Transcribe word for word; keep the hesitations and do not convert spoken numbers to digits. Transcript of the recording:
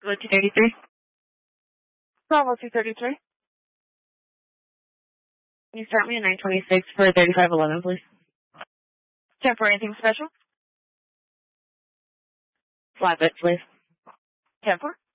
two thirty-three. Bravo two thirty-three. Can you start me at nine twenty-six for thirty-five eleven, please? ten for anything special? Flatbed, please. ten for?